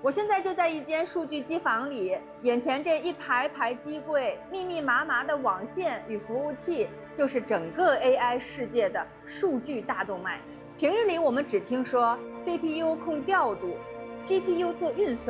我现在就在一间数据机房里，眼前这一排排机柜、密密麻麻的网线与服务器，就是整个 AI 世界的数据大动脉。平日里我们只听说 CPU 控调度，GPU 做运算。